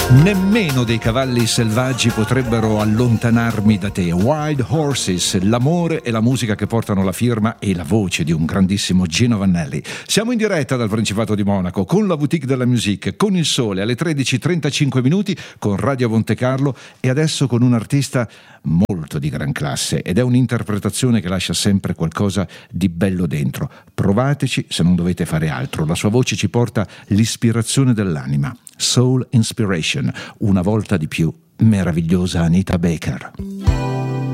Nemmeno dei cavalli selvaggi potrebbero allontanarmi da te. Wild Horses, l'amore e la musica che portano la firma e la voce di un grandissimo Gino Vannelli. Siamo in diretta dal Principato di Monaco con la Boutique della Musique, con il Sole alle 13:35 minuti, con Radio Monte Carlo e adesso con un artista molto di gran classe ed è un'interpretazione che lascia sempre qualcosa di bello dentro. Provateci se non dovete fare altro. La sua voce ci porta l'ispirazione dell'anima. Soul Inspiration, una volta di più, meravigliosa Anita Baker.